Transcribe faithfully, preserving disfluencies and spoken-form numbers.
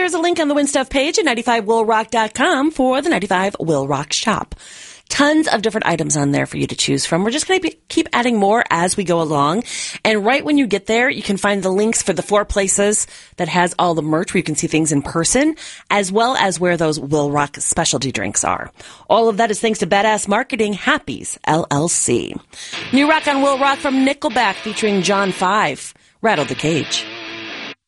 there's a link on the Win Stuff page at ninety-five will rock dot com for the ninety-five Will Rock shop. Tons of different items on there for you to choose from. We're just going to keep adding more as we go along. And right when you get there, you can find the links for the four places that has all the merch where you can see things in person, as well as where those Will Rock specialty drinks are. All of that is thanks to Badass Marketing Happies, L L C. New rock on Will Rock from Nickelback featuring John five. Rattle the Cage.